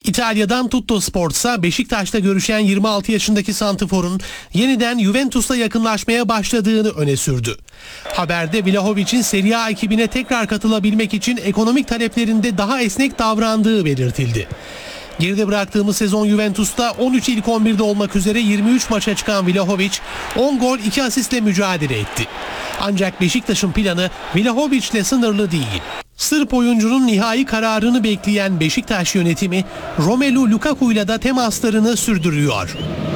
İtalya'dan Tuttosport'sa Beşiktaş'ta görüşen 26 yaşındaki santrforun yeniden Juventus'la yakınlaşmaya başladığını öne sürdü. Haberde Vlahovic'in Serie A ekibine tekrar katılabilmek için ekonomik taleplerinde daha esnek davrandığı belirtildi. Geride bıraktığımız sezon Juventus'ta 13 ilk 11'de olmak üzere 23 maça çıkan Vlahovic 10 gol 2 asistle mücadele etti. Ancak Beşiktaş'ın planı Vlahovic'le sınırlı değil. Sırp oyuncunun nihai kararını bekleyen Beşiktaş yönetimi Romelu Lukaku'yla da temaslarını sürdürüyor.